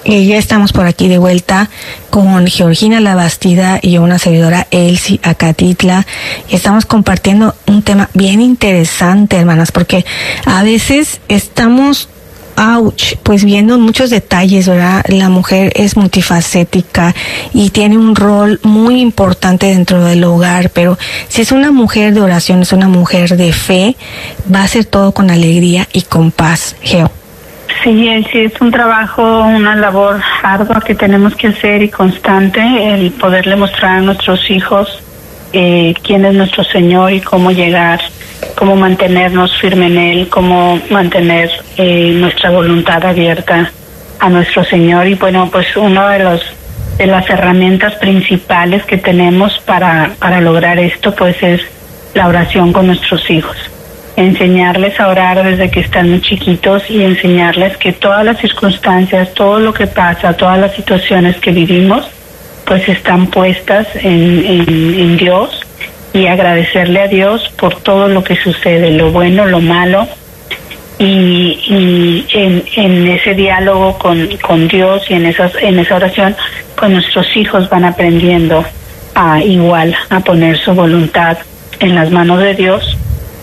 Y ya estamos por aquí de vuelta con Georgina Labastida y una servidora, Elsie Acatitla, y estamos compartiendo un tema bien interesante, hermanas, porque a veces estamos pues viendo muchos detalles, ¿verdad? La mujer es multifacética y tiene un rol muy importante dentro del hogar, pero si es una mujer de oración, es una mujer de fe, va a ser todo con alegría y con paz, Geo. Sí, es un trabajo, una labor ardua que tenemos que hacer y constante, el poderle mostrar a nuestros hijos quién es nuestro Señor y cómo llegar, cómo mantenernos firme en Él, cómo mantener nuestra voluntad abierta a nuestro Señor. Y bueno, pues una de las herramientas principales que tenemos para lograr esto, pues es la oración con nuestros hijos. Enseñarles a orar desde que están muy chiquitos y enseñarles que todas las circunstancias, todo lo que pasa, todas las situaciones que vivimos, pues están puestas en Dios, y agradecerle a Dios por todo lo que sucede, lo bueno, lo malo, y en ese diálogo con Dios y en esa oración, pues nuestros hijos van aprendiendo a poner su voluntad en las manos de Dios,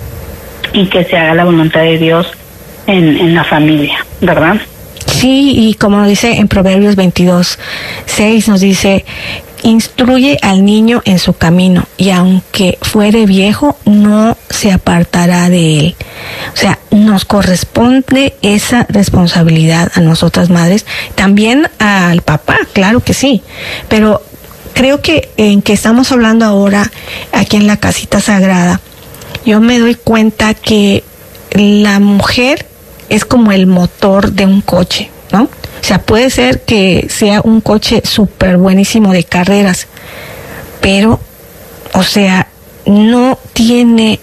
y que se haga la voluntad de Dios en la familia, ¿verdad? Sí, y como dice en Proverbios 22:6, nos dice: instruye al niño en su camino, y aunque fuere viejo, no se apartará de él. O sea, nos corresponde esa responsabilidad a nosotras madres, también al papá, claro que sí, pero creo que en que estamos hablando ahora aquí en la Casita Sagrada, yo me doy cuenta que la mujer es como el motor de un coche, ¿no? O sea, puede ser que sea un coche súper buenísimo de carreras, pero, o sea, no tiene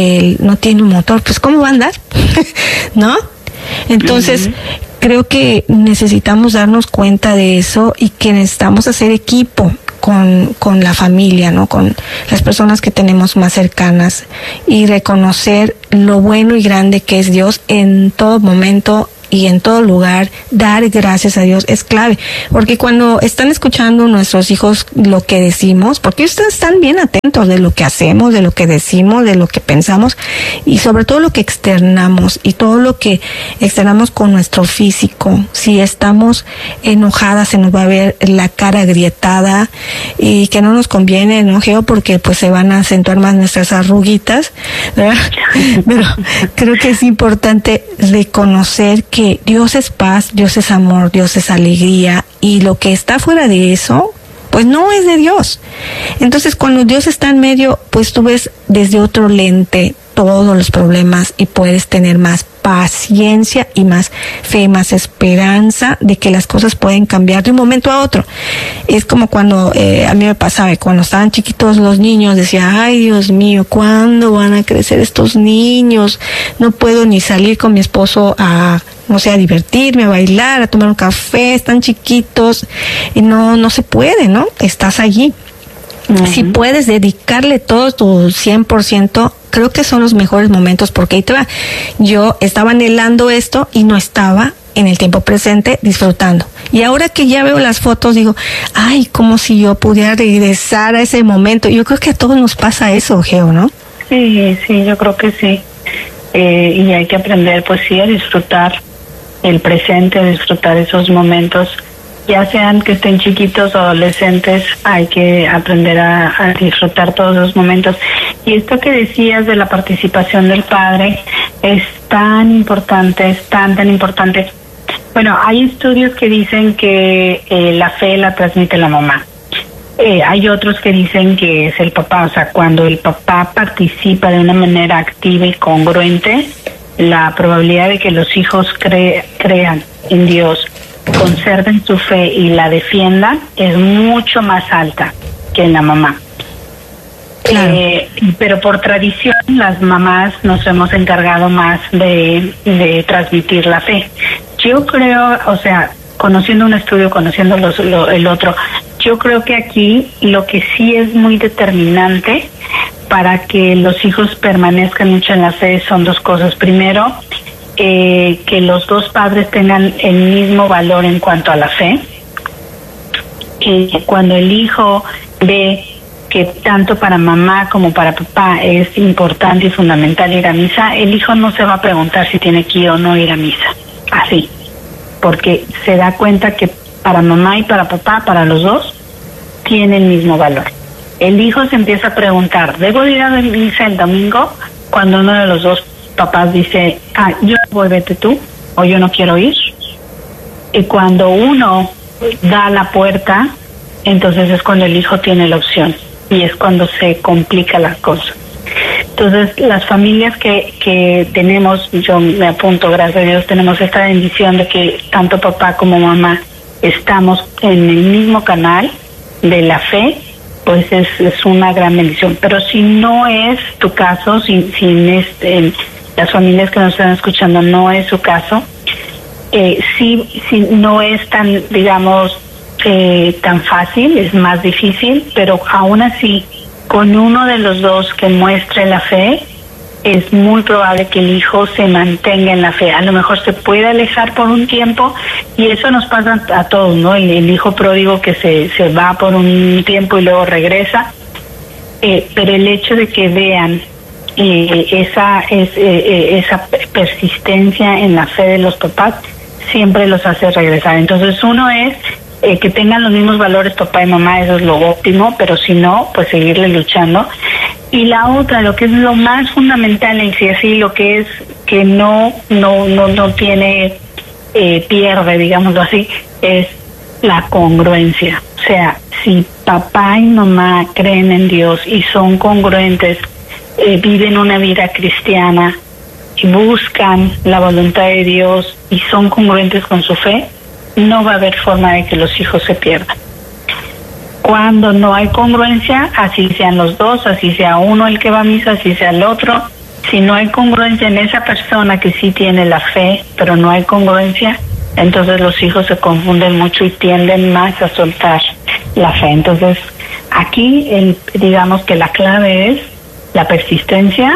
un motor, pues ¿cómo va a andar? ¿No? Entonces, creo que necesitamos darnos cuenta de eso y que necesitamos hacer equipo con la familia, ¿no? Con las personas que tenemos más cercanas, y reconocer lo bueno y grande que es Dios en todo momento y en todo lugar. Dar gracias a Dios es clave, porque cuando están escuchando nuestros hijos lo que decimos, porque ustedes están bien atentos de lo que hacemos, de lo que decimos, de lo que pensamos, y sobre todo lo que externamos, y todo lo que externamos con nuestro físico. Si estamos enojadas, se nos va a ver la cara agrietada, y que no nos conviene, ¿no, Geo? Porque pues se van a acentuar más nuestras arruguitas, ¿verdad? Pero creo que es importante reconocer que Dios es paz, Dios es amor, Dios es alegría, y lo que está fuera de eso, pues no es de Dios. Entonces, cuando Dios está en medio, pues tú ves desde otro lente todos los problemas, y puedes tener más paciencia y más fe, más esperanza de que las cosas pueden cambiar de un momento a otro. Es como cuando a mí me pasaba, cuando estaban chiquitos los niños, decía: ay, Dios mío, ¿cuándo van a crecer estos niños? No puedo ni salir con mi esposo a, no sé, a divertirme, a bailar, a tomar un café, están chiquitos, y no se puede, ¿no? Estás allí. Si puedes dedicarle todo tu 100%, creo que son los mejores momentos, porque ahí te va. Yo estaba anhelando esto y no estaba en el tiempo presente disfrutando. Y ahora que ya veo las fotos, digo: ay, como si yo pudiera regresar a ese momento. Yo creo que a todos nos pasa eso, Geo, ¿no? Sí, yo creo que sí. Y hay que aprender, pues sí, a disfrutar el presente, a disfrutar esos momentos. Ya sean que estén chiquitos o adolescentes, hay que aprender a disfrutar todos los momentos. Y esto que decías de la participación del padre es tan importante, es tan importante. Bueno, hay estudios que dicen que la fe la transmite la mamá. Hay otros que dicen que es el papá. O sea, cuando el papá participa de una manera activa y congruente, la probabilidad de que los hijos crean en Dios, conserven su fe y la defiendan, es mucho más alta que en la mamá. Claro. Pero por tradición las mamás nos hemos encargado más de transmitir la fe. Yo creo, o sea, conociendo un estudio, conociendo el otro, yo creo que aquí lo que sí es muy determinante para que los hijos permanezcan mucho en la fe son dos cosas. Primero, que los dos padres tengan el mismo valor en cuanto a la fe. Cuando el hijo ve que tanto para mamá como para papá es importante y fundamental ir a misa, el hijo no se va a preguntar si tiene que ir o no ir a misa, así, porque se da cuenta que para mamá y para papá, para los dos, tiene el mismo valor. El hijo se empieza a preguntar, ¿debo ir a misa el domingo? Cuando uno de los dos papás dice, yo voy, vete tú, o yo no quiero ir. Y cuando uno da la puerta, entonces es cuando el hijo tiene la opción y es cuando se complica la cosa. Entonces las familias que tenemos, yo me apunto, gracias a Dios, tenemos esta bendición de que tanto papá como mamá estamos en el mismo canal de la fe, pues es una gran bendición. Pero si no es tu caso, si las familias que nos están escuchando no es su caso, si no es tan, digamos, tan fácil, es más difícil, pero aún así, con uno de los dos que muestre la fe, es muy probable que el hijo se mantenga en la fe. A lo mejor se puede alejar por un tiempo, y eso nos pasa a todos, ¿no? El hijo pródigo que se va por un tiempo y luego regresa, pero el hecho de que vean esa persistencia en la fe de los papás siempre los hace regresar. Entonces uno es que tengan los mismos valores papá y mamá, eso es lo óptimo, pero si no, pues seguirle luchando. Y la otra, lo que es lo más fundamental en sí, así, lo que es que no tiene pierde, digámoslo así, es la congruencia. O sea, si papá y mamá creen en Dios y son congruentes, viven una vida cristiana y buscan la voluntad de Dios y son congruentes con su fe, no va a haber forma de que los hijos se pierdan. Cuando no hay congruencia, así sean los dos, así sea uno el que va a misa, así sea el otro, si no hay congruencia en esa persona que sí tiene la fe, pero no hay congruencia, entonces los hijos se confunden mucho y tienden más a soltar la fe. Entonces, aquí digamos que la clave es la persistencia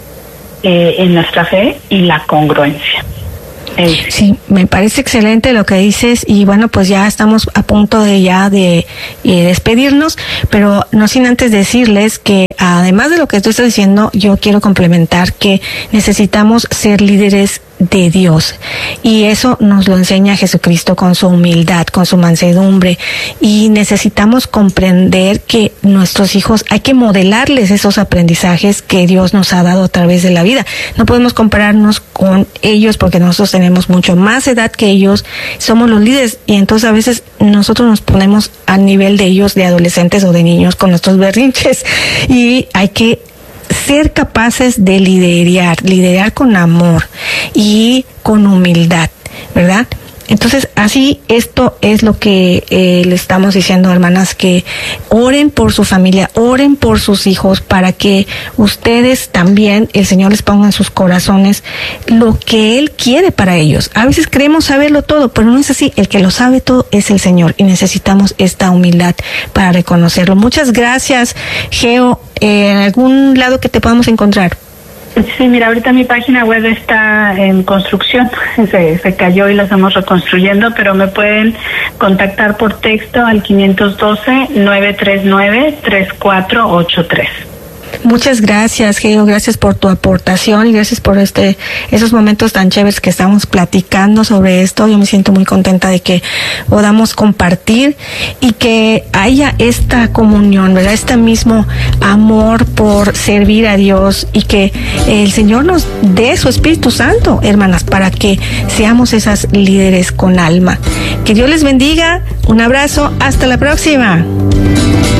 en nuestra fe y la congruencia. Sí, me parece excelente lo que dices, y bueno, pues ya estamos a punto de despedirnos, pero no sin antes decirles que además de lo que tú estás diciendo, yo quiero complementar que necesitamos ser líderes de Dios, y eso nos lo enseña Jesucristo con su humildad, con su mansedumbre, y necesitamos comprender que nuestros hijos hay que modelarles esos aprendizajes que Dios nos ha dado a través de la vida. No podemos compararnos con ellos porque nosotros tenemos mucho más edad que ellos, somos los líderes, y entonces a veces nosotros nos ponemos al nivel de ellos, de adolescentes o de niños, con nuestros berrinches, y hay que ser capaces de liderar con amor y con humildad, ¿verdad? Entonces, así, esto es lo que le estamos diciendo, hermanas, que oren por su familia, oren por sus hijos, para que ustedes también, el Señor les ponga en sus corazones lo que Él quiere para ellos. A veces creemos saberlo todo, pero no es así. El que lo sabe todo es el Señor, y necesitamos esta humildad para reconocerlo. Muchas gracias, Geo. ¿En algún lado que te podamos encontrar? Sí, mira, ahorita mi página web está en construcción, se cayó y la estamos reconstruyendo, pero me pueden contactar por texto al 512-939-3483. Muchas gracias, Geo, gracias por tu aportación y gracias por esos momentos tan chéveres que estamos platicando sobre esto. Yo me siento muy contenta de que podamos compartir y que haya esta comunión, ¿verdad? Este mismo amor por servir a Dios, y que el Señor nos dé su Espíritu Santo, hermanas, para que seamos esas líderes con alma. Que Dios les bendiga, un abrazo, hasta la próxima.